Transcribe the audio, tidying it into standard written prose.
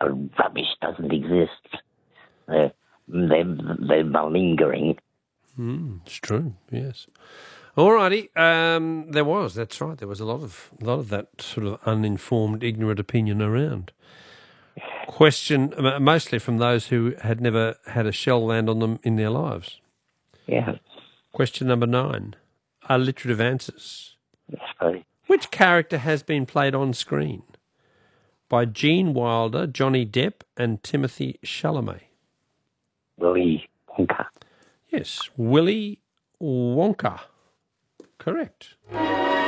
rubbish doesn't exist. They're malingering. It's true, yes. All righty. That's right. There was a lot of that sort of uninformed, ignorant opinion around. Question, mostly from those who had never had a shell land on them in their lives. Yeah. Question number 9. Alliterative answers. Yes, please. Which character has been played on screen by Gene Wilder, Johnny Depp, and Timothy Chalamet? Willy Wonka. Yes, Willy Wonka. Correct.